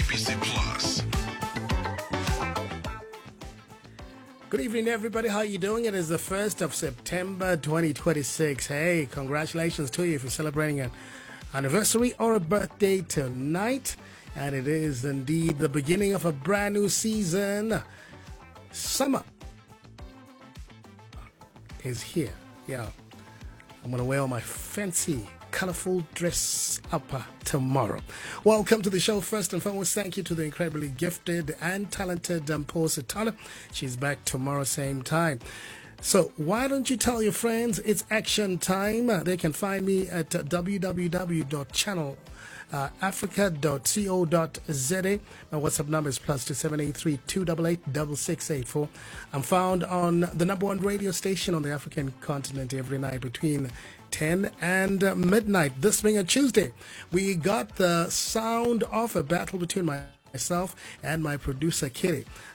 SABC Plus. Good evening, everybody. How are you doing? It is the 1st of September, 2026. Hey, congratulations to you if you're celebrating an anniversary or a birthday tonight. And it is indeed the beginning of a brand new season. Summer is here. Yeah. I'm going to wear my fancy, colorful dress up tomorrow. Welcome to the show. First and foremost, thank you to the incredibly gifted and talented Paul Sitala. She's back tomorrow, same time. So why don't you tell your friends it's action time? They can find me at www.channelafrica.co.za. My WhatsApp number is +278 288 6684. I'm found on the #1 radio station on the African continent every night between 10 and midnight. This being a Tuesday, we got the sound of a battle between myself and my producer Kitty.